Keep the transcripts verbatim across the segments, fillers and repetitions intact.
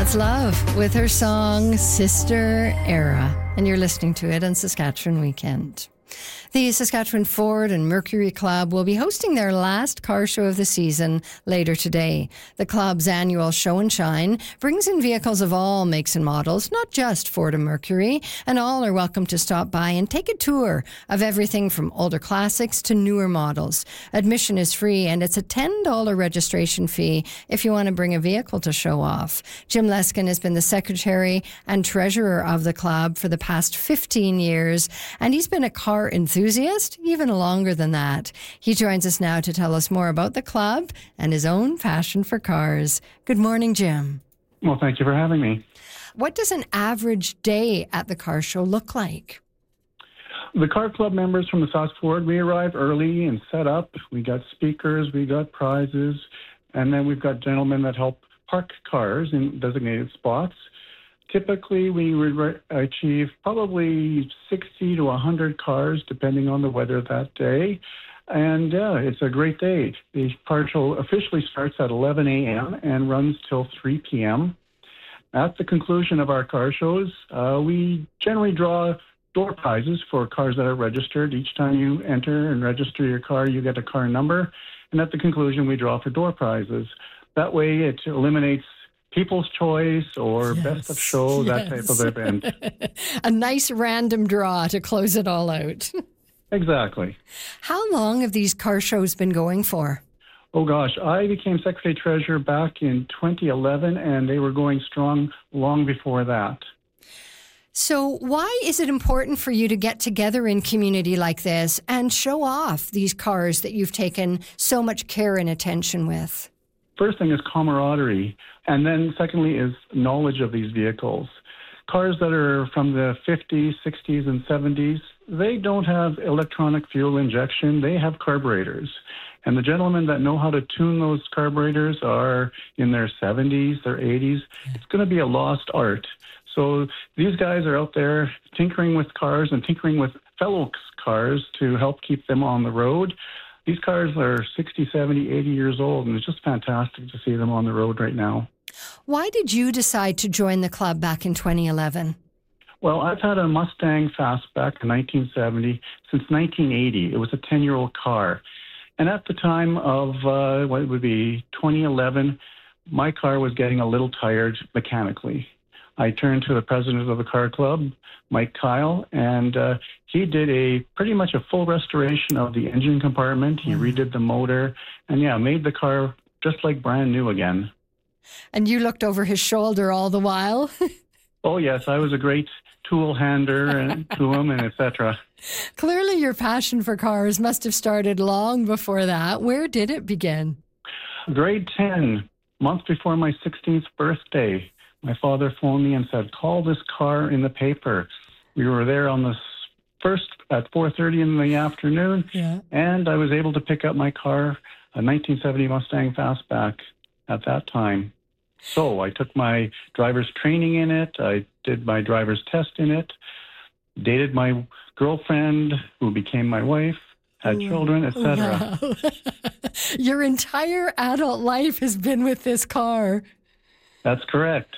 That's Love with her song Sister Era. And you're listening to it on Saskatchewan Weekend. The Saskatchewan Ford and Mercury Club will be hosting their last car show of the season later today. The club's annual show and shine brings in vehicles of all makes and models, not just Ford and Mercury, and all are welcome to stop by and take a tour of everything from older classics to newer models. Admission is free, and it's a ten dollars registration fee if you want to bring a vehicle to show off. Jim Leskin has been the secretary and treasurer of the club for the past fifteen years, and he's been a car enthusiast even longer than that. He joins us now to tell us more about the club and his own passion for cars. Good morning, Jim. Well, thank you for having me. What does an average day at the car show look like? The car club members from the Sask Ford, we arrive early and set up. We got speakers, we got prizes, and then we've got gentlemen that help park cars in designated spots. Typically, we would re- achieve probably sixty to one hundred cars, depending on the weather that day. And yeah, it's a great day. The car show officially starts at eleven a.m. and runs till three p.m. At the conclusion of our car shows, uh, we generally draw door prizes for cars that are registered. Each time you enter and register your car, you get a car number. And at the conclusion, we draw for door prizes. That way, it eliminates People's Choice or yes, Best of Show, yes. That type of event. A nice random draw to close it all out. Exactly. How long have these car shows been going for? Oh, gosh. I became Secretary-Treasurer back in twenty eleven, and they were going strong long before that. So why is it important for you to get together in community like this and show off these cars that you've taken so much care and attention with? First thing is camaraderie, and then secondly is knowledge of these vehicles. Cars that are from the fifties, sixties, and seventies, they don't have electronic fuel injection. They have carburetors. And the gentlemen that know how to tune those carburetors are in their seventies, their eighties. It's going to be a lost art. So these guys are out there tinkering with cars and tinkering with fellow cars to help keep them on the road. These cars are sixty, seventy, eighty years old, and it's just fantastic to see them on the road right now. Why did you decide to join the club back in twenty eleven? Well, I've had a Mustang Fastback in nineteen seventy since nineteen eighty. It was a ten-year-old car. And at the time of, uh, what would be twenty eleven, my car was getting a little tired mechanically. I turned to the president of the car club, Mike Kyle, and uh, he did a pretty much a full restoration of the engine compartment. He redid the motor and, yeah, made the car just like brand new again. And you looked over his shoulder all the while? Oh, yes. I was a great tool hander and, to him and et cetera. Clearly your passion for cars must have started long before that. Where did it begin? Grade ten, month before my sixteenth birthday. My father phoned me and said, call this car in the paper. We were there on the first at four thirty in the afternoon, yeah. And I was able to pick up my car, a nineteen seventy Mustang Fastback at that time. So I took my driver's training in it. I did my driver's test in it, dated my girlfriend, who became my wife, had children, et cetera. Wow. Your entire adult life has been with this car. That's correct.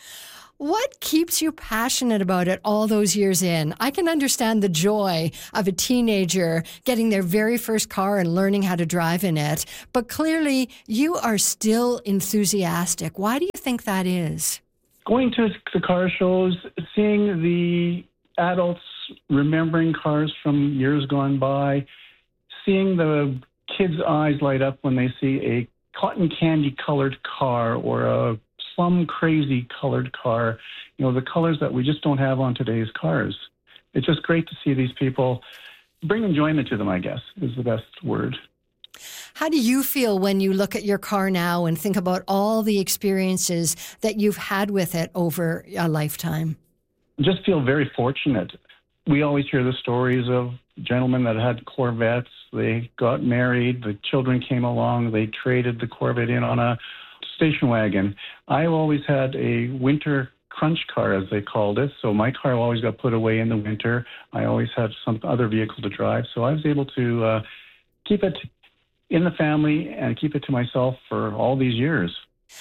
What keeps you passionate about it all those years in? I can understand the joy of a teenager getting their very first car and learning how to drive in it, but clearly you are still enthusiastic. Why do you think that is? Going to the car shows, seeing the adults remembering cars from years gone by, seeing the kids' eyes light up when they see a cotton candy colored car or a plum crazy colored car, you know, the colors that we just don't have on today's cars. It's just great to see these people bring enjoyment to them, I guess, is the best word. How do you feel when you look at your car now and think about all the experiences that you've had with it over a lifetime? I just feel very fortunate. We always hear the stories of gentlemen that had Corvettes. They got married, the children came along, they traded the Corvette in on a station wagon. I always had a winter crunch car, as they called it. So my car always got put away in the winter. I always had some other vehicle to drive. So I was able to uh, keep it in the family and keep it to myself for all these years.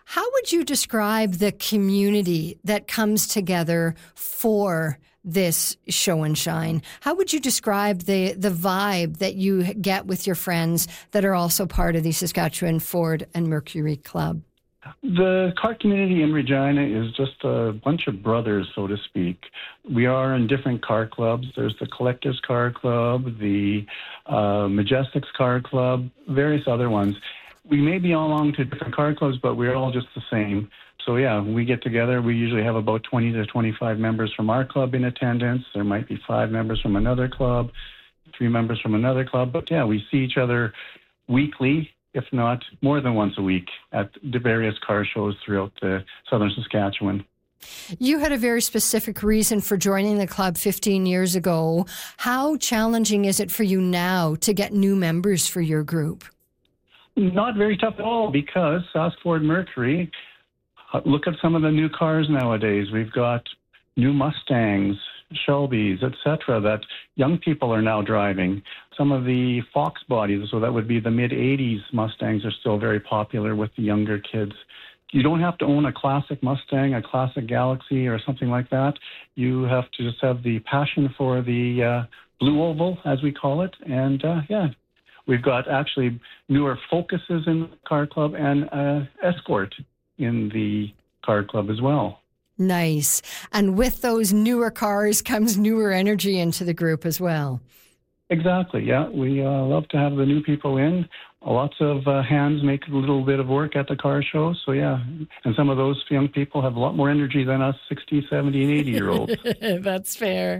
How would you describe the community that comes together for this show and shine? How would you describe the, the vibe that you get with your friends that are also part of the Saskatchewan Ford and Mercury Club? The car community in Regina is just a bunch of brothers, so to speak. We are in different car clubs. There's the Collectors Car Club, the uh, Majestics Car Club, various other ones. We may belong to different car clubs, but we're all just the same. So, yeah, we get together. We usually have about twenty to twenty-five members from our club in attendance. There might be five members from another club, three members from another club. But, yeah, we see each other weekly, if not more than once a week, at the various car shows throughout the southern Saskatchewan. You had a very specific reason for joining the club fifteen years ago. How challenging is it for you now to get new members for your group? Not very tough at all, because Sask Ford Mercury, look at some of the new cars nowadays. We've got new Mustangs, Shelbys, et cetera, that young people are now driving. Some of the Fox bodies, so that would be the mid-eighties Mustangs, are still very popular with the younger kids. You don't have to own a classic Mustang, a classic Galaxy, or something like that. You have to just have the passion for the uh, blue oval, as we call it. And, uh, yeah, we've got actually newer Focuses in the car club and uh, Escort in the car club as well. Nice. And with those newer cars comes newer energy into the group as well. Exactly, yeah. We uh, love to have the new people in. Lots of uh, hands make a little bit of work at the car show. So, yeah, and some of those young people have a lot more energy than us sixty, seventy, and eighty-year-olds. That's fair.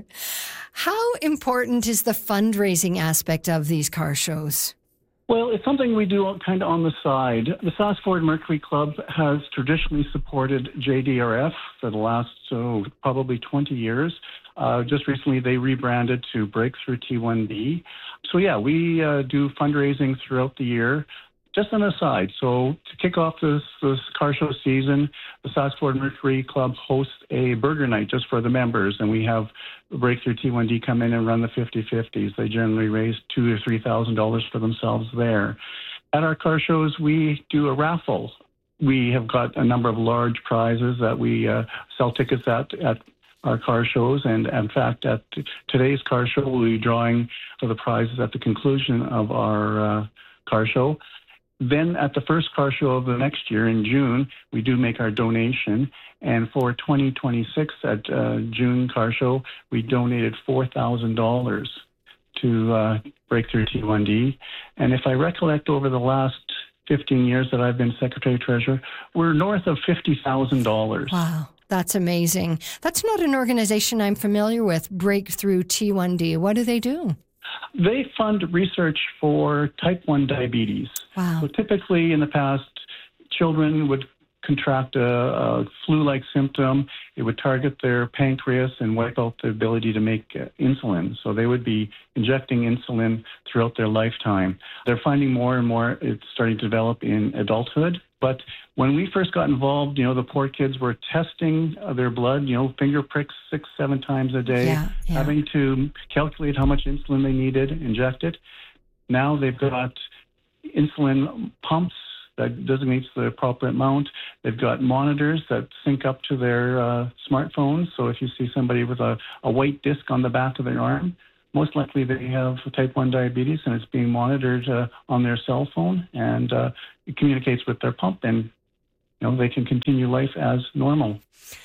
How important is the fundraising aspect of these car shows? Well, it's something we do kind of on the side. The Sask Ford Mercury Club has traditionally supported J D R F for the last, oh, probably twenty years. Uh, just recently, they rebranded to Breakthrough T one D. So, yeah, we uh, do fundraising throughout the year. Just an aside, so to kick off this, this car show season, the Sask Ford Mercury Club hosts a burger night just for the members, and we have Breakthrough T one D come in and run the fifty-fifties. They generally raise two thousand or three thousand dollars for themselves there. At our car shows, we do a raffle. We have got a number of large prizes that we uh, sell tickets at at our car shows, and in fact, at today's car show, we'll be drawing for the prizes at the conclusion of our uh, car show. Then at the first car show of the next year in June, we do make our donation. And for twenty twenty-six at uh, June car show, we donated four thousand dollars to uh, Breakthrough T one D. And if I recollect, over the last fifteen years that I've been Secretary Treasurer, we're north of fifty thousand dollars. Wow. That's amazing. That's not an organization I'm familiar with, Breakthrough T one D. What do they do? They fund research for type one diabetes. Wow. So typically in the past, children would contract a, a flu-like symptom. It would target their pancreas and wipe out the ability to make uh, insulin. So they would be injecting insulin throughout their lifetime. They're finding more and more it's starting to develop in adulthood. But when we first got involved, you know, the poor kids were testing their blood, you know, finger pricks six, seven times a day, yeah, yeah. having to calculate how much insulin they needed, inject it. Now they've got insulin pumps that designates the proper amount. They've got monitors that sync up to their uh, smartphones. So if you see somebody with a, a white disc on the back of their arm, most likely they have type one diabetes, and it's being monitored uh, on their cell phone, and uh, it communicates with their pump, and you know they can continue life as normal.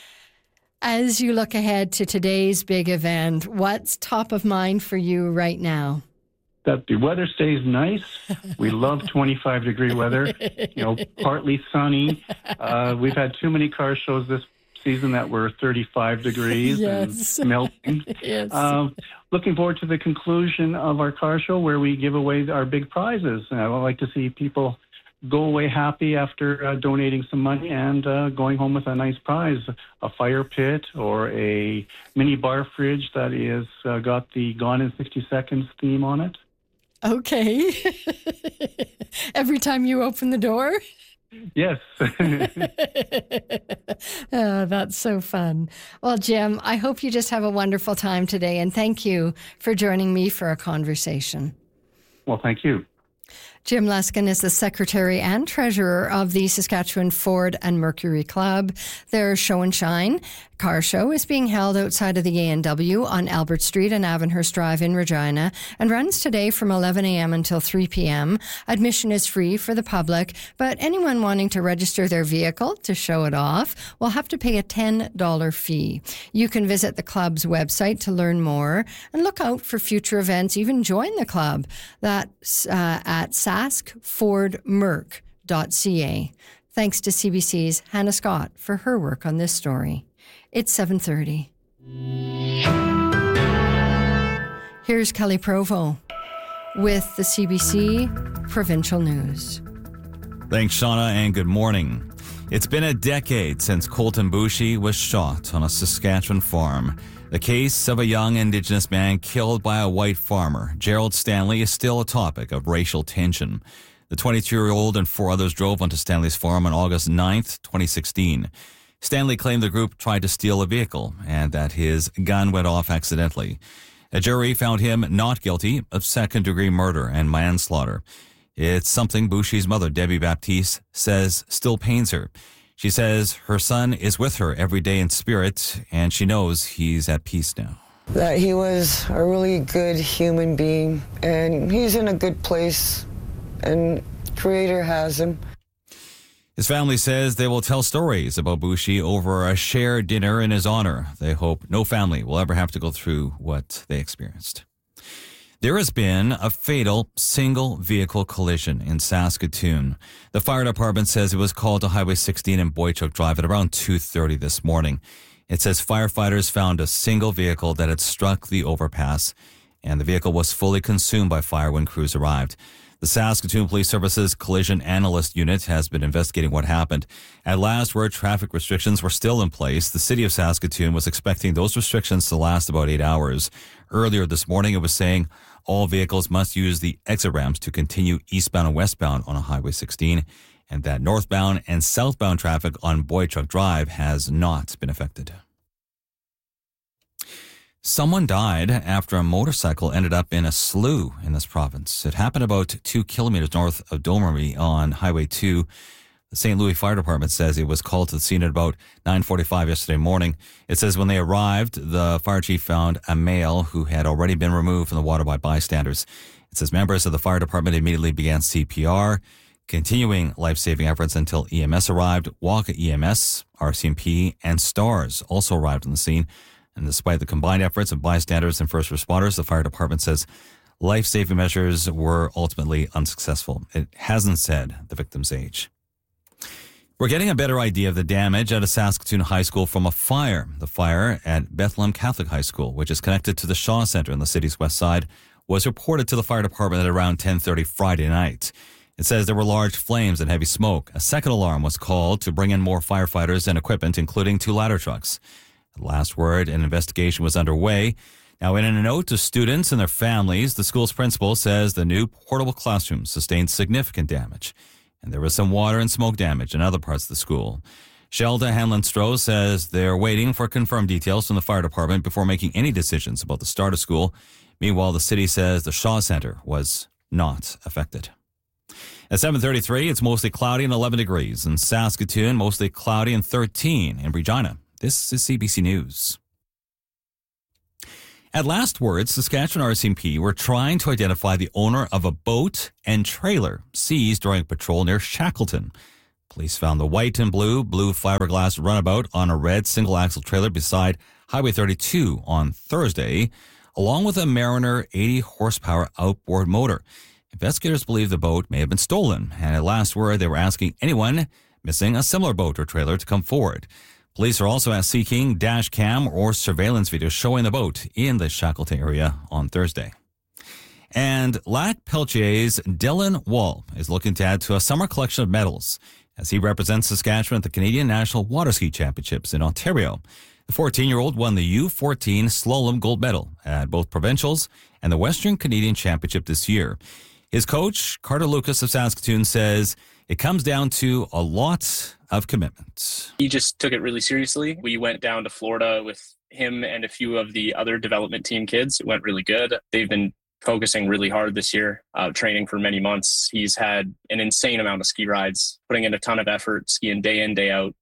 As you look ahead to today's big event, what's top of mind for you right now? That the weather stays nice. We love twenty-five degree weather, you know, partly sunny. Uh, we've had too many car shows this season that were thirty-five degrees yes. and melting. yes. Um, looking forward to the conclusion of our car show where we give away our big prizes. And I would like to see people go away happy after uh, donating some money and uh, going home with a nice prize, a fire pit or a mini bar fridge that is uh, got the Gone in sixty seconds theme on it. Okay. Every time you open the door? Yes. Oh, that's so fun. Well, Jim, I hope you just have a wonderful time today, and thank you for joining me for a conversation. Well, thank you. Jim Luskin is the secretary and treasurer of the Saskatchewan Ford and Mercury Club. Their show and shine car show is being held outside of the A and W on Albert Street and Avonhurst Drive in Regina and runs today from eleven a.m. until three p.m. Admission is free for the public, but anyone wanting to register their vehicle to show it off will have to pay a ten dollars fee. You can visit the club's website to learn more and look out for future events. Even join the club. That's uh, at sask ford merc dot c a. Thanks to C B C's Hannah Scott for her work on this story. It's seven thirty. Here's Kelly Provo with the C B C Provincial News. Thanks, Shauna, and good morning. It's been a decade since Colton Boushie was shot on a Saskatchewan farm. The case of a young Indigenous man killed by a white farmer, Gerald Stanley, is still a topic of racial tension. The twenty-two-year-old and four others drove onto Stanley's farm on August ninth, twenty sixteen. Stanley claimed the group tried to steal a vehicle and that his gun went off accidentally. A jury found him not guilty of second-degree murder and manslaughter. It's something Boushie's mother, Debbie Baptiste, says still pains her. She says her son is with her every day in spirit, and she knows he's at peace now. That he was a really good human being, and he's in a good place, and Creator has him. His family says they will tell stories about Boushie over a shared dinner in his honor. They hope no family will ever have to go through what they experienced. There has been a fatal single-vehicle collision in Saskatoon. The fire department says it was called to Highway sixteen in Boychuk Drive at around two thirty this morning. It says firefighters found a single vehicle that had struck the overpass, and the vehicle was fully consumed by fire when crews arrived. The Saskatoon Police Services Collision Analyst Unit has been investigating what happened. At last, where traffic restrictions were still in place, the city of Saskatoon was expecting those restrictions to last about eight hours. Earlier this morning, it was saying all vehicles must use the exit ramps to continue eastbound and westbound on Highway sixteen, and that northbound and southbound traffic on Boychuk Drive has not been affected. Someone died after a motorcycle ended up in a slough in this province. It happened about two kilometers north of Domery on Highway two. The Saint Louis Fire Department says it was called to the scene at about nine forty-five yesterday morning. It says when they arrived, the fire chief found a male who had already been removed from the water by bystanders. It says members of the fire department immediately began C P R, continuing life-saving efforts until E M S arrived. Walker E M S, R C M P, and STARS also arrived on the scene. And despite the combined efforts of bystanders and first responders, the fire department says life-saving measures were ultimately unsuccessful. It hasn't said the victim's age. We're getting a better idea of the damage at a Saskatoon high school from a fire. The fire at Bethlehem Catholic High School, which is connected to the Shaw Centre in the city's west side, was reported to the fire department at around ten thirty Friday night. It says there were large flames and heavy smoke. A second alarm was called to bring in more firefighters and equipment, including two ladder trucks. At last word, an investigation was underway. Now, in a note to students and their families, the school's principal says the new portable classroom sustained significant damage, and there was some water and smoke damage in other parts of the school. Shelda Hanlon-Stroh says they're waiting for confirmed details from the fire department before making any decisions about the start of school. Meanwhile, the city says the Shaw Centre was not affected. At seven thirty-three, it's mostly cloudy and eleven degrees. In Saskatoon, mostly cloudy and thirteen in Regina. This is C B C News. At last word, Saskatchewan R C M P were trying to identify the owner of a boat and trailer seized during patrol near Shackleton. Police found the white and blue blue fiberglass runabout on a red single-axle trailer beside Highway thirty-two on Thursday, along with a Mariner eighty horsepower outboard motor. Investigators believe the boat may have been stolen, and at last word, they were asking anyone missing a similar boat or trailer to come forward. Police are also seeking dash cam or surveillance video showing the boat in the Shackleton area on Thursday. And Lac Peltier's Dylan Wall is looking to add to a summer collection of medals as he represents Saskatchewan at the Canadian National Water Ski Championships in Ontario. The fourteen-year-old won the U fourteen slalom gold medal at both provincials and the Western Canadian Championship this year. His coach, Carter Lucas of Saskatoon, says it comes down to a lot of commitment. He just took it really seriously. We went down to Florida with him and a few of the other development team kids. It went really good. They've been focusing really hard this year, uh, training for many months. He's had an insane amount of ski rides, putting in a ton of effort, skiing day in, day out.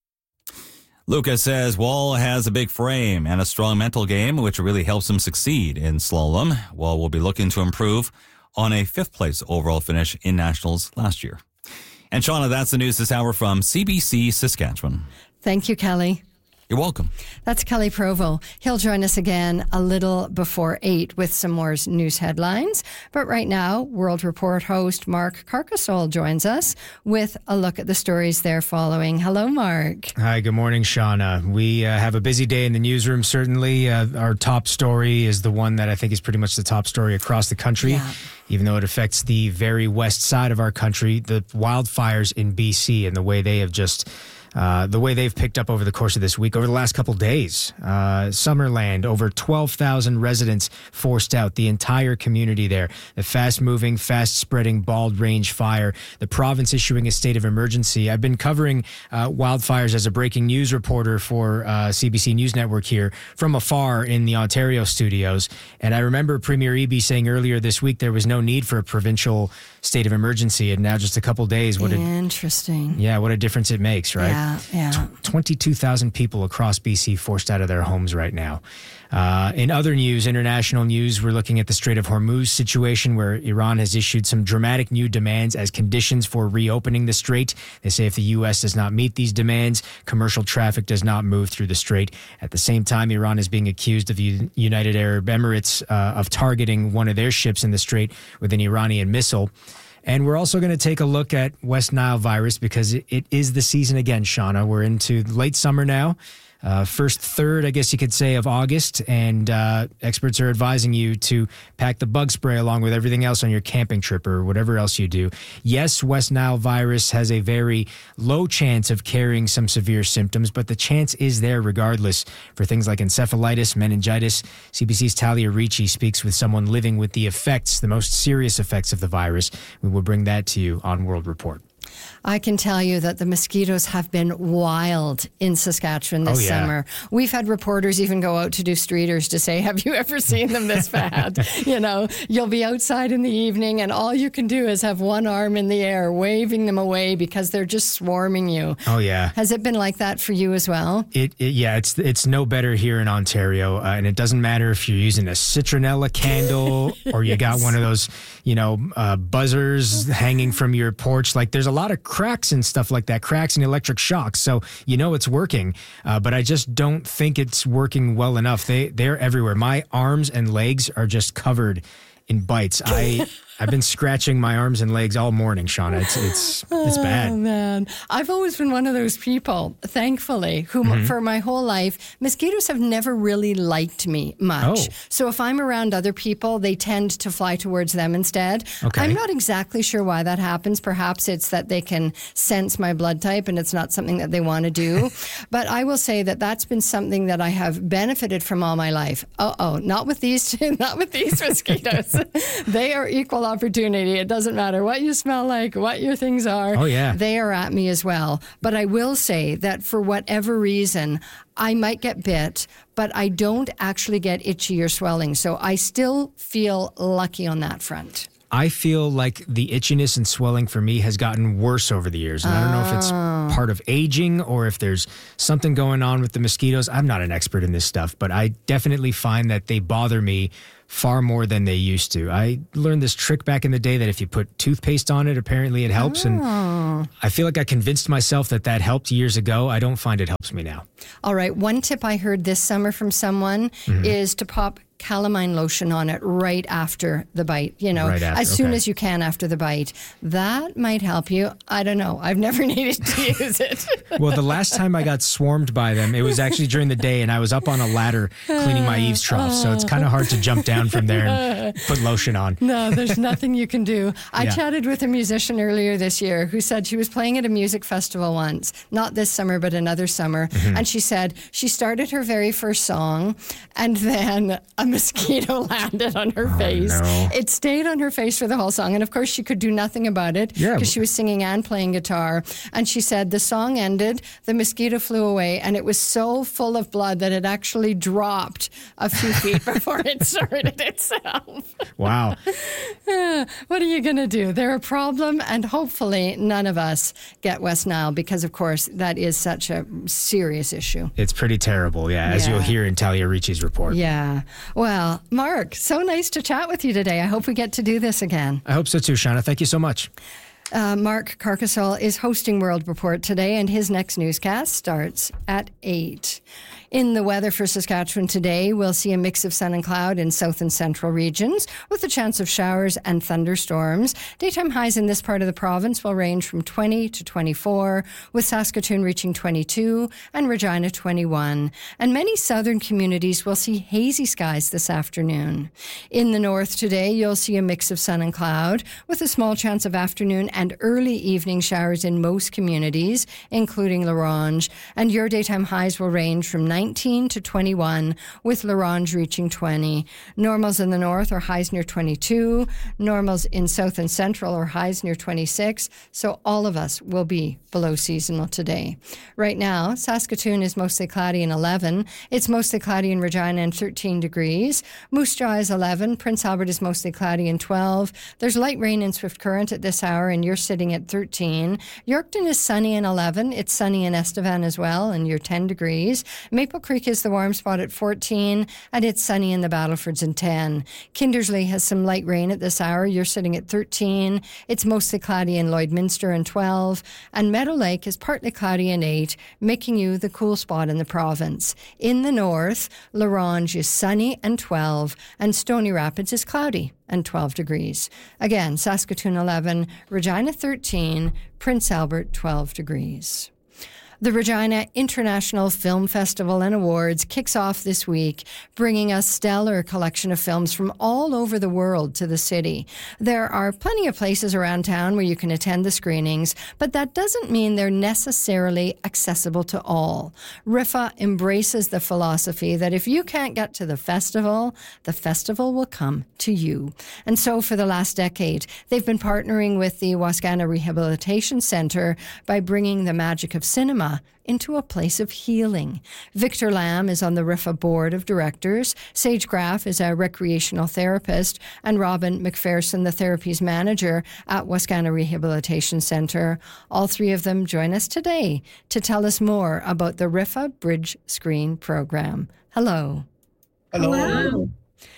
Lucas says Wall has a big frame and a strong mental game, which really helps him succeed in slalom. Wall will be looking to improve on a fifth place overall finish in nationals last year. And Shauna, that's the news this hour from C B C Saskatchewan. Thank you, Kelly. You're welcome. That's Kelly Provo. He'll join us again a little before eight with some more news headlines. But right now, World Report host Mark Carcassole joins us with a look at the stories they're following. Hello, Mark. Hi, good morning, Shauna. We uh, have a busy day in the newsroom, certainly. Uh, our top story is the one that I think is pretty much the top story across the country. Yeah. Even though it affects the very west side of our country, the wildfires in B C and the way they have just... Uh, the way they've picked up over the course of this week, over the last couple days. Uh, Summerland, over twelve thousand residents forced out, the entire community there. The fast-moving, fast-spreading Bald Range fire. The province issuing a state of emergency. I've been covering uh, wildfires as a breaking news reporter for uh, C B C News Network here from afar in the Ontario studios. And I remember Premier Eby saying earlier this week there was no need for a provincial state of emergency. And now just a couple days. What Interesting. A, yeah, what a difference it makes, right? Yeah. Yeah. twenty-two thousand people across B C forced out of their homes right now. Uh, in other news, international news, we're looking at the Strait of Hormuz situation where Iran has issued some dramatic new demands as conditions for reopening the strait. They say if the U S does not meet these demands, commercial traffic does not move through the strait. At the same time, Iran is being accused of the United Arab Emirates uh, of targeting one of their ships in the strait with an Iranian missile. And we're also going to take a look at West Nile virus because it, it is the season again, Shauna. We're into late summer now. Uh, first third, I guess you could say, of August, and uh, experts are advising you to pack the bug spray along with everything else on your camping trip or whatever else you do. Yes, West Nile virus has a very low chance of carrying some severe symptoms, but the chance is there regardless for things like encephalitis, meningitis. C B C's Talia Ricci speaks with someone living with the effects, the most serious effects of the virus. We will bring that to you on World Report. I can tell you that the mosquitoes have been wild in Saskatchewan this oh, yeah. summer. We've had reporters even go out to do streeters to say, have you ever seen them this bad? You know, you'll be outside in the evening and all you can do is have one arm in the air waving them away because they're just swarming you. Oh, yeah. Has it been like that for you as well? It, it Yeah, it's it's no better here in Ontario. Uh, and it doesn't matter if you're using a citronella candle or you yes. got one of those, you know, uh, buzzers hanging from your porch. Like there's a lot of cracks and stuff like that, cracks and electric shocks. So, you know, it's working, uh, but I just don't think it's working well enough. They, they're everywhere. My arms and legs are just covered in bites. I, I've been scratching my arms and legs all morning, Shauna. It's it's it's bad. Oh, man. I've always been one of those people, thankfully, who mm-hmm. for my whole life, mosquitoes have never really liked me much. Oh. So if I'm around other people, they tend to fly towards them instead. Okay. I'm not exactly sure why that happens. Perhaps it's that they can sense my blood type and it's not something that they want to do. But I will say that that's been something that I have benefited from all my life. Uh-oh, not with these two, not with these mosquitoes. They are equal opportunity. It doesn't matter what you smell like, what your things are. Oh, yeah. They are at me as well. But I will say that for whatever reason, I might get bit, but I don't actually get itchy or swelling. So I still feel lucky on that front. I feel like the itchiness and swelling for me has gotten worse over the years. And I don't know if it's part of aging or if there's something going on with the mosquitoes. I'm not an expert in this stuff, but I definitely find that they bother me far more than they used to. I learned this trick back in the day that if you put toothpaste on it, apparently it helps. Oh. And I feel like I convinced myself that that helped years ago. I don't find it helps me now. All right. One tip I heard this summer from someone mm-hmm. is to pop calamine lotion on it right after the bite, you know, right after, as soon okay. as you can after the bite. That might help you. I don't know. I've never needed to use it. Well, the last time I got swarmed by them, it was actually during the day and I was up on a ladder cleaning my eaves trough. So it's kind of hard to jump down from there and put lotion on. No, there's nothing you can do. I yeah. chatted with a musician earlier this year who said she was playing at a music festival once, not this summer, but another summer. Mm-hmm. And she said she started her very first song and then a mosquito landed on her Oh, face. no. It stayed on her face for the whole song. And of course, she could do nothing about it because Yeah. she was singing and playing guitar. And she said the song ended, the mosquito flew away, and it was so full of blood that it actually dropped a few feet before it started itself. Wow. What are you going to do? They're a problem, and hopefully none of us get West Nile because, of course, that is such a serious issue. It's pretty terrible, yeah, as Yeah. you'll hear in Talia Ricci's report. Yeah. Well, Mark, so nice to chat with you today. I hope we get to do this again. I hope so too, Shauna. Thank you so much. Uh, Mark Carcassol is hosting World Report today, and his next newscast starts at eight. In the weather for Saskatchewan today, we'll see a mix of sun and cloud in south and central regions with a chance of showers and thunderstorms. Daytime highs in this part of the province will range from twenty to twenty-four, with Saskatoon reaching twenty-two and Regina twenty-one. And many southern communities will see hazy skies this afternoon. In the north today, you'll see a mix of sun and cloud with a small chance of afternoon and early evening showers in most communities, including La Ronge. And your daytime highs will range from nineteen to twenty-one, with La Ronge reaching twenty. Normals in the north are highs near twenty-two. Normals in south and central are highs near twenty-six. So all of us will be below seasonal today. Right now, Saskatoon is mostly cloudy and eleven. It's mostly cloudy in Regina and thirteen degrees. Moose Jaw is eleven. Prince Albert is mostly cloudy and twelve. There's light rain in Swift Current at this hour, and you're sitting at thirteen. Yorkton is sunny and eleven. It's sunny in Estevan as well, and you're ten degrees. Maple Creek is the warm spot at fourteen, and it's sunny in the Battlefords and ten. Kindersley has some light rain at this hour. You're sitting at thirteen. It's mostly cloudy in Lloydminster and twelve. And Meadow Lake is partly cloudy and eight, making you the cool spot in the province. In the north, La Ronge is sunny and twelve, and Stony Rapids is cloudy and twelve degrees. Again, Saskatoon eleven, Regina thirteen, Prince Albert twelve degrees. The Regina International Film Festival and Awards kicks off this week, bringing a stellar collection of films from all over the world to the city. There are plenty of places around town where you can attend the screenings, but that doesn't mean they're necessarily accessible to all. R I F A embraces the philosophy that if you can't get to the festival, the festival will come to you. And so for the last decade, they've been partnering with the Wascana Rehabilitation Centre by bringing the magic of cinema into a place of healing. Victor Lamb is on the R I F A board of directors. Sage Graff is a recreational therapist, and Robin McPherson, the therapies manager at Wascana Rehabilitation Centre. All three of them join us today to tell us more about the R I F A Bridge Screen program. Hello. Hello. Hello.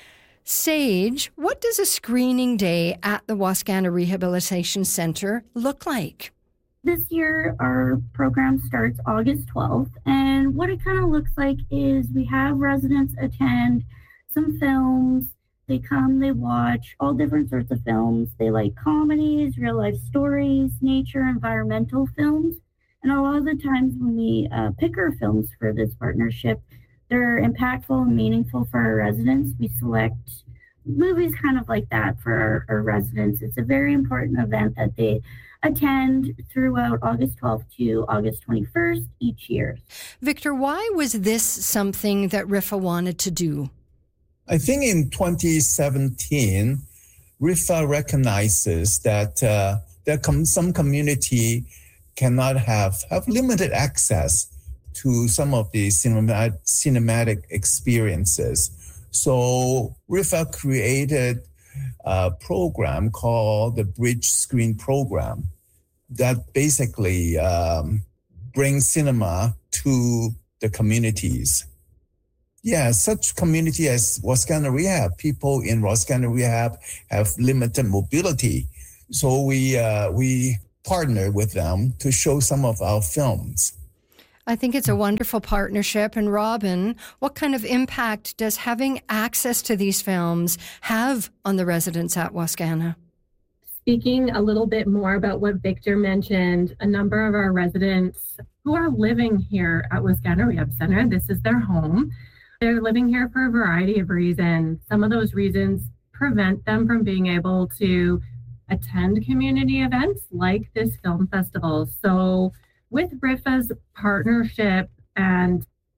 Sage, what does a screening day at the Wascana Rehabilitation Centre look like? This year, our program starts August twelfth, and what it kind of looks like is we have residents attend some films. They come, they watch all different sorts of films. They like comedies, real life stories, nature, environmental films. And a lot of the times when we uh, pick our films for this partnership, they're impactful and meaningful for our residents. We select movies kind of like that for our, our residents. It's a very important event that they attend throughout August twelfth to August twenty-first each year. Victor, why was this something that R I F A wanted to do? I think in twenty seventeen, R I F A recognizes that uh, there com- some community cannot have, have limited access to some of the cinema- cinematic experiences. So R I F A created a program called the Bridge Screen Program that basically um, brings cinema to the communities. Yeah, such community as Wascana Rehab, people in Wascana Rehab have limited mobility. So we uh, we partner with them to show some of our films. I think it's a wonderful partnership. And Robin, what kind of impact does having access to these films have on the residents at Wascana? Speaking a little bit more about what Victor mentioned, a number of our residents who are living here at Wascana Rehab Center, this is their home. They're living here for a variety of reasons. Some of those reasons prevent them from being able to attend community events like this film festival. So with R I F A's partnership and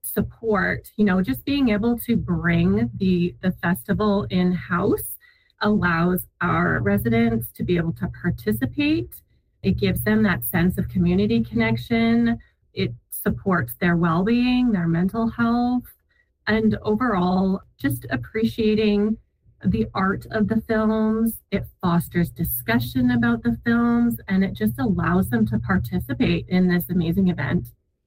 support, you know, just being able to bring the, the festival in-house allows our residents to be able to participate. It gives them that sense of community connection. It supports their well-being, their mental health, and overall just appreciating the art of the films. It fosters discussion about the films, and it just allows them to participate in this amazing event.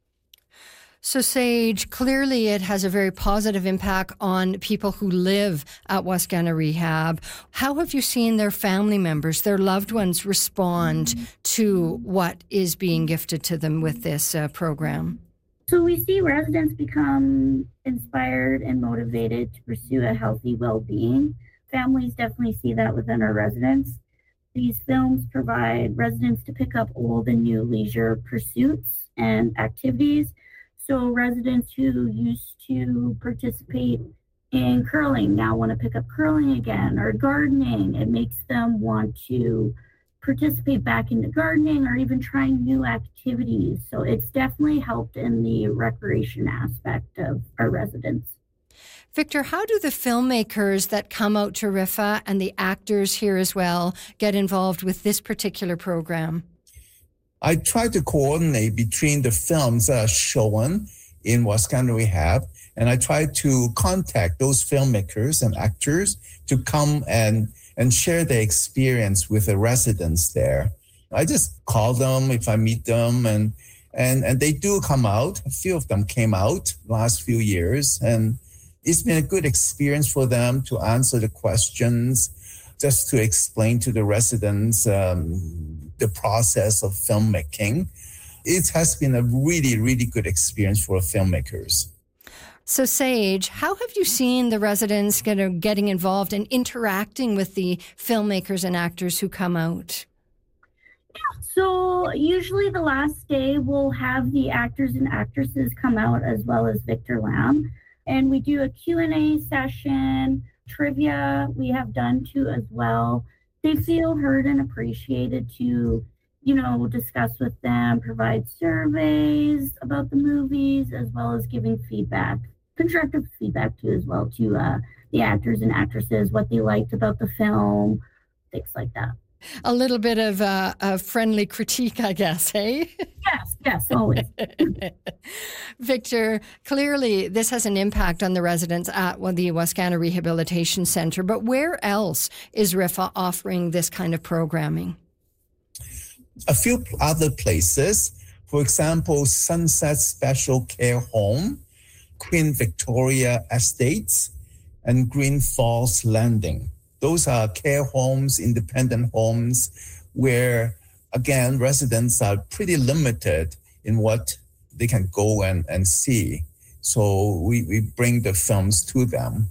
So, Sage, clearly it has a very positive impact on people who live at Wascana Rehab. How have you seen their family members, their loved ones respond to what is being gifted to them with this uh, program? So we see residents become inspired and motivated to pursue a healthy well-being. Families definitely see that within our residents. These films provide residents to pick up old and new leisure pursuits and activities. So residents who used to participate in curling now want to pick up curling again, or gardening. It makes them want to participate back into gardening or even trying new activities. So it's definitely helped in the recreation aspect of our residents. Victor, how do the filmmakers that come out to R I F A and the actors here as well get involved with this particular program? I try to coordinate between the films that are shown in Wascana Rehab, and I try to contact those filmmakers and actors to come and, and share their experience with the residents there. I just call them if I meet them, and, and, and they do come out. A few of them came out last few years, and it's been a good experience for them to answer the questions, just to explain to the residents um, the process of filmmaking. It has been a really, really good experience for filmmakers. So, Sage, how have you seen the residents get, getting involved and interacting with the filmmakers and actors who come out? Yeah, so usually the last day we'll have the actors and actresses come out as well as Victor Lamb. And we do a Q and A session, trivia we have done too as well. They feel heard and appreciated to, you know, discuss with them, provide surveys about the movies, as well as giving feedback, constructive feedback too as well to uh, the actors and actresses, what they liked about the film, things like that. A little bit of uh, a friendly critique, I guess, hey? Yes, yes, always. Victor, clearly this has an impact on the residents at well, the Wascana Rehabilitation Centre, but where else is R I F A offering this kind of programming? A few other places, for example, Sunset Special Care Home, Queen Victoria Estates, and Green Falls Landing. Those are care homes, independent homes, where, again, residents are pretty limited in what they can go and, and see. So we, we bring the films to them.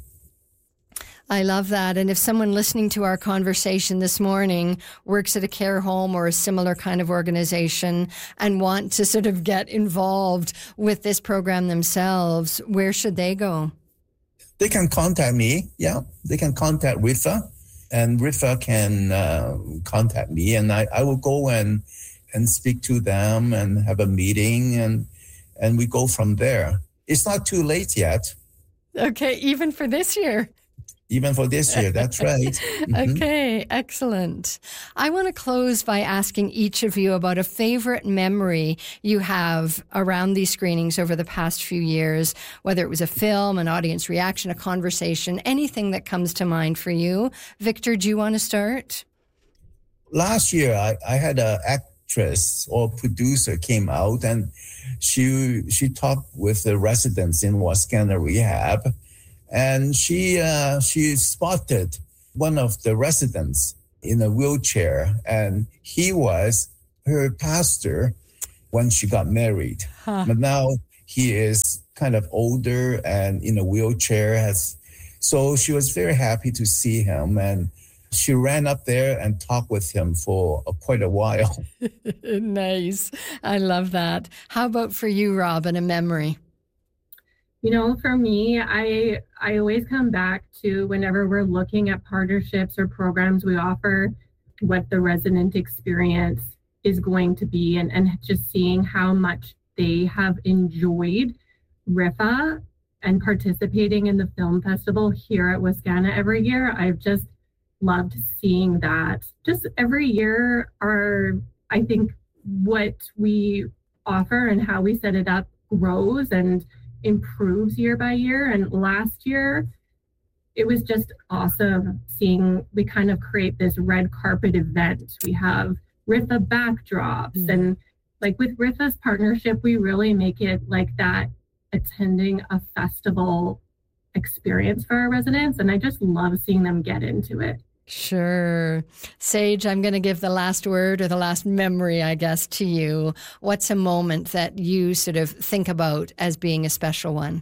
I love that. And if someone listening to our conversation this morning works at a care home or a similar kind of organization and want to sort of get involved with this program themselves, where should they go? They can contact me. Yeah, they can contact R I F A, and R I F A can uh, contact me, and I, I will go and and speak to them and have a meeting, and and we go from there. It's not too late yet. Okay, even for this year. Even for this year, that's right. Mm-hmm. Okay, excellent. I want to close by asking each of you about a favorite memory you have around these screenings over the past few years, whether it was a film, an audience reaction, a conversation, anything that comes to mind for you. Victor, do you want to start? Last year, I, I had an actress or producer came out, and she she talked with the residents in Wascana Rehab. And she uh, she spotted one of the residents in a wheelchair, and he was her pastor when she got married. Huh. But now he is kind of older and in a wheelchair. Has so she was very happy to see him, and she ran up there and talked with him for uh, quite a while. Nice. I love that. How about for you, Robin, a memory? You know, for me, I I always come back to whenever we're looking at partnerships or programs we offer, what the resident experience is going to be, and, and just seeing how much they have enjoyed Rifa and participating in the film festival here at Wascana every year, I've just loved seeing that. Just every year, our, I think what we offer and how we set it up grows and improves year by year. And last year, it was just awesome seeing, we kind of create this red carpet event. We have Rifa backdrops mm-hmm. and like with Rifa's partnership, we really make it like that attending a festival experience for our residents. And I just love seeing them get into it. Sure. Sage, I'm going to give the last word or the last memory, I guess, to you. What's a moment that you sort of think about as being a special one?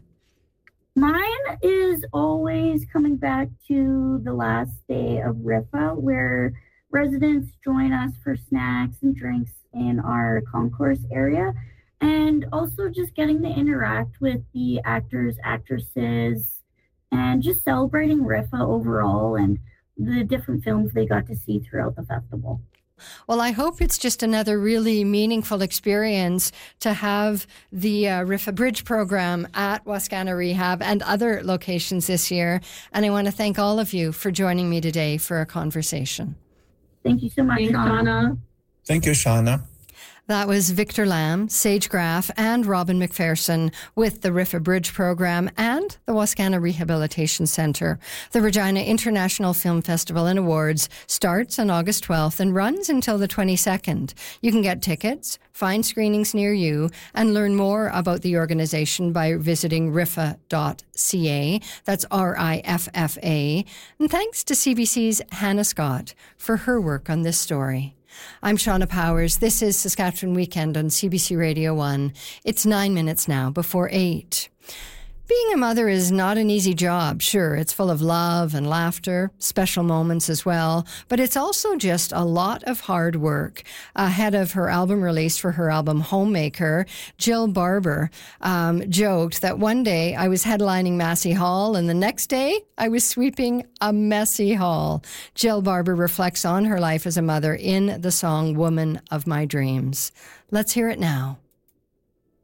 Mine is always coming back to the last day of Rifa, where residents join us for snacks and drinks in our concourse area. And also just getting to interact with the actors, actresses, and just celebrating Rifa overall and the different films they got to see throughout the festival. Well, I hope it's just another really meaningful experience to have the uh, Rifa Bridge program at Wascana Rehab and other locations this year. And I want to thank all of you for joining me today for a conversation. Thank you so much, Thanks, Shauna. Thank you, Shauna. That was Victor Lamb, Sage Graff, and Robin McPherson with the Rifa Bridge program and the Wascana Rehabilitation Centre. The Regina International Film Festival and Awards starts on August twelfth and runs until the twenty-second. You can get tickets, find screenings near you, and learn more about the organisation by visiting rifa dot c a. That's R I F F A. And thanks to C B C's Hannah Scott for her work on this story. I'm Shauna Powers. This is Saskatchewan Weekend on C B C Radio one. It's nine minutes now before eight. Being a mother is not an easy job. Sure, it's full of love and laughter, special moments as well, but it's also just a lot of hard work. Ahead of her album release for her album Homemaker, Jill Barber um, joked that one day I was headlining Massey Hall and the next day I was sweeping a messy hall. Jill Barber reflects on her life as a mother in the song Woman of My Dreams. Let's hear it now.